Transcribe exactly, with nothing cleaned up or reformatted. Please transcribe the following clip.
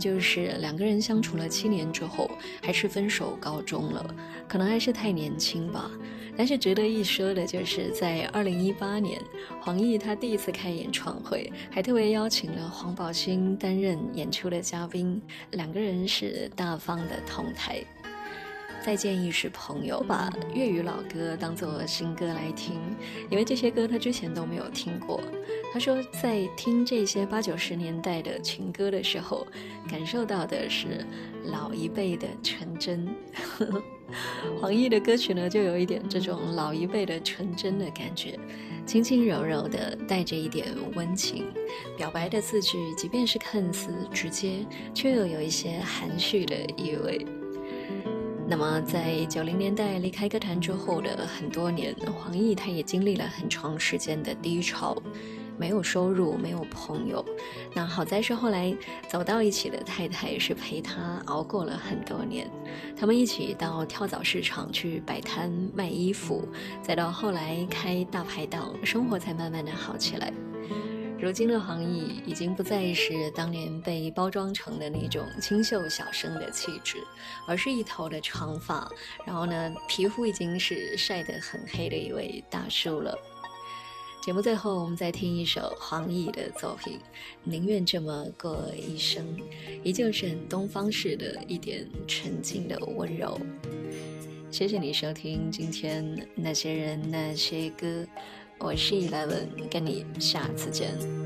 就是两个人相处了七年之后，还是分手告终了，可能还是太年轻吧。但是值得一说的就是，在二零一八年，黄奕他第一次开演唱会，还特别邀请了黄宝勋担任演出的嘉宾，两个人是大方的同台。再见亦是朋友，把粤语老歌当作新歌来听，因为这些歌他之前都没有听过。他说在听这些八九十年代的情歌的时候，感受到的是老一辈的纯真。黄奕的歌曲呢，就有一点这种老一辈的纯真的感觉，轻轻柔柔的，带着一点温情，表白的字句即便是看似直接，却又有一些含蓄的意味。那么在九零年代离开歌坛之后的很多年，黄奕他也经历了很长时间的低潮，没有收入，没有朋友。那好在是后来走到一起的太太是陪他熬过了很多年，他们一起到跳蚤市场去摆摊卖衣服，再到后来开大排档，生活才慢慢的好起来。如今的黄奕已经不再是当年被包装成的那种清秀小生的气质，而是一头的长发，然后呢，皮肤已经是晒得很黑的一位大叔了。节目最后我们再听一首黄奕的作品，宁愿这么过一生，依旧是很东方式的一点纯净的温柔。谢谢你收听今天那些人那些歌，我是Eleven，跟你下次见。